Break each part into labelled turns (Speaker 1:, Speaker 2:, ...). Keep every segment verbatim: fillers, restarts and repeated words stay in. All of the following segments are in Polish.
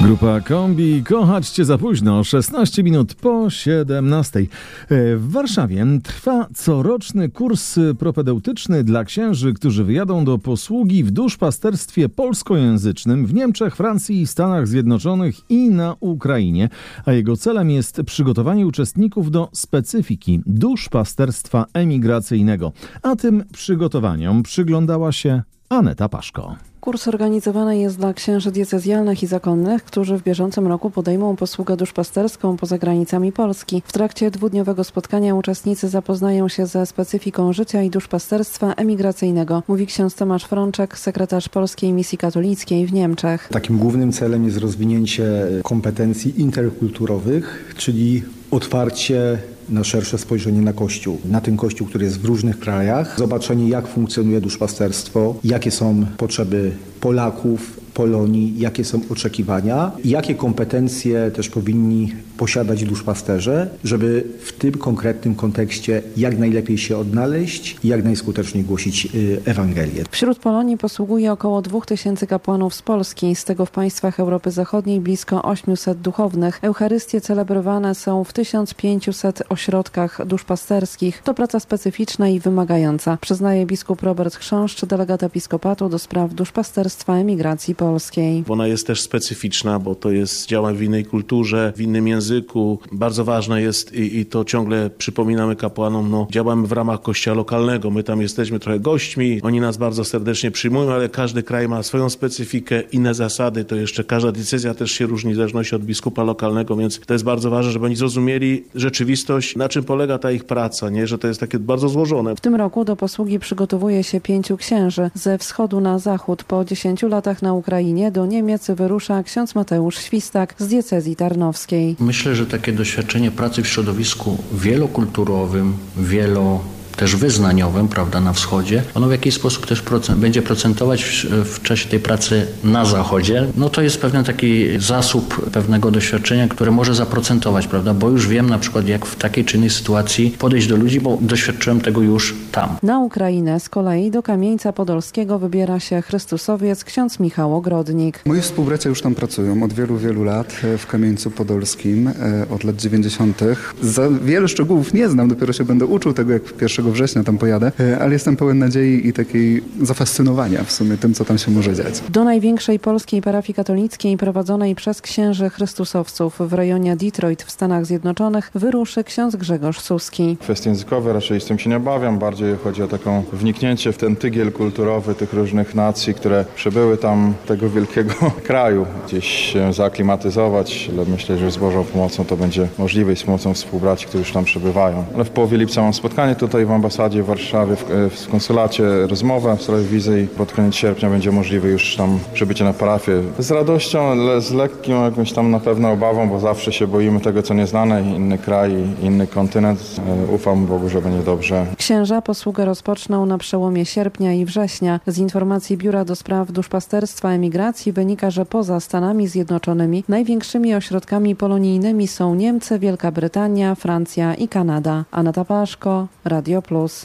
Speaker 1: Grupa Kombi, kochać cię za późno, szesnaście minut po siedemnastej. W Warszawie trwa coroczny kurs propedeutyczny dla księży, którzy wyjadą do posługi w duszpasterstwie polskojęzycznym w Niemczech, Francji i Stanach Zjednoczonych i na Ukrainie, a jego celem jest przygotowanie uczestników do specyfiki duszpasterstwa emigracyjnego. A tym przygotowaniom przyglądała się Aneta Paszko.
Speaker 2: Kurs organizowany jest dla księży diecezjalnych i zakonnych, którzy w bieżącym roku podejmą posługę duszpasterską poza granicami Polski. W trakcie dwudniowego spotkania uczestnicy zapoznają się ze specyfiką życia i duszpasterstwa emigracyjnego, mówi ksiądz Tomasz Frączek, sekretarz Polskiej Misji Katolickiej w Niemczech.
Speaker 3: Takim głównym celem jest rozwinięcie kompetencji interkulturowych, czyli otwarcie na szersze spojrzenie na Kościół, na ten Kościół, który jest w różnych krajach, zobaczenie, jak funkcjonuje duszpasterstwo, jakie są potrzeby Polaków, Polonii, jakie są oczekiwania i jakie kompetencje też powinni posiadać duszpasterze, żeby w tym konkretnym kontekście jak najlepiej się odnaleźć i jak najskuteczniej głosić Ewangelię.
Speaker 2: Wśród Polonii posługuje około dwóch tysięcy kapłanów z Polski, z tego w państwach Europy Zachodniej blisko osiemset duchownych. Eucharystie celebrowane są w tysiąc pięćset ośrodkach duszpasterskich. To praca specyficzna i wymagająca, przyznaje biskup Robert Chrząszcz, delegat episkopatu do spraw duszpasterstwa emigracji polskiej.
Speaker 4: Ona jest też specyficzna, bo to jest działa w innej kulturze, w innym języku. Bardzo ważne jest i, i to ciągle przypominamy kapłanom, no działamy w ramach kościoła lokalnego. My tam jesteśmy trochę gośćmi, oni nas bardzo serdecznie przyjmują, ale każdy kraj ma swoją specyfikę, inne zasady, to jeszcze każda decyzja też się różni w zależności od biskupa lokalnego, więc to jest bardzo ważne, żeby oni zrozumieli rzeczywistość, na czym polega ta ich praca, nie, że to jest takie bardzo złożone.
Speaker 2: W tym roku do posługi przygotowuje się pięciu księży. Ze wschodu na zachód po dziesięciu latach na Ukrainie do Niemiec wyrusza ksiądz Mateusz Świstak z diecezji tarnowskiej.
Speaker 5: Myślę, że takie doświadczenie pracy w środowisku wielokulturowym, wielo też wyznaniowym, prawda, na wschodzie, ono w jakiś sposób też procent, będzie procentować w, w czasie tej pracy na zachodzie. No to jest pewien taki zasób pewnego doświadczenia, które może zaprocentować, prawda, bo już wiem na przykład, jak w takiej czy innej sytuacji podejść do ludzi, bo doświadczyłem tego już tam.
Speaker 2: Na Ukrainę z kolei do Kamieńca Podolskiego wybiera się Chrystusowiec ksiądz Michał Ogrodnik.
Speaker 6: Moi współbracia już tam pracują od wielu, wielu lat w Kamieńcu Podolskim, od lat dziewięćdziesiątych. Za wiele szczegółów nie znam, dopiero się będę uczył tego, jak pierwszego września tam pojadę, ale jestem pełen nadziei i takiej zafascynowania w sumie tym, co tam się może dziać.
Speaker 2: Do największej polskiej parafii katolickiej prowadzonej przez księży chrystusowców w rejonie Detroit w Stanach Zjednoczonych wyruszy ksiądz Grzegorz Suski.
Speaker 7: Kwestie językowe raczej z tym się nie obawiam, bardziej chodzi o taką wniknięcie w ten tygiel kulturowy tych różnych nacji, które przybyły tam tego wielkiego kraju, gdzieś się zaaklimatyzować, ale myślę, że z Bożą pomocą to będzie możliwe i z pomocą współbraci, którzy już tam przebywają. Ale w połowie lipca mam spotkanie tutaj w ambasadzie w Warszawie, w, w konsulacie rozmowę w sprawie wizy i pod koniec sierpnia będzie możliwe już tam przybycie na parafię. Z radością, le, z lekkim jakąś tam na pewno obawą, bo zawsze się boimy tego, co nieznane, inny kraj, inny kontynent. Ufam Bogu, że będzie dobrze.
Speaker 2: Księża posługę rozpoczną na przełomie sierpnia i września. Z informacji Biura do Spraw Duszpasterstwa Emigracji wynika, że poza Stanami Zjednoczonymi największymi ośrodkami polonijnymi są Niemcy, Wielka Brytania, Francja i Kanada. Aneta Paszko, Radio Plus.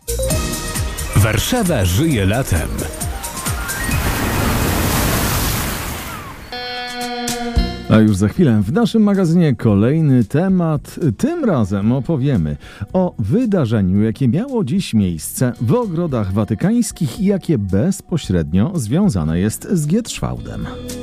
Speaker 8: Warszawa żyje latem.
Speaker 1: A już za chwilę w naszym magazynie kolejny temat. Tym razem opowiemy o wydarzeniu, jakie miało dziś miejsce w ogrodach watykańskich i jakie bezpośrednio związane jest z Gierszwałdem.